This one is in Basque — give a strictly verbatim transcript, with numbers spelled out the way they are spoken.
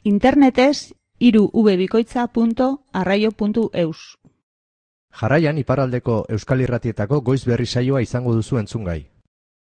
Internetez hiru v bikoitza punto arraio puntu eus. Jarraian iparraldeko euskal irratietako goiz berri saioa izango duzu entzungai.